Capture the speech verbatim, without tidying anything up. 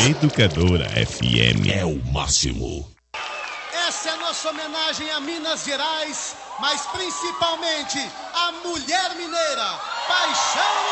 Educadora F M é o máximo. Essa é a nossa homenagem a Minas Gerais, mas principalmente à mulher mineira. Paixão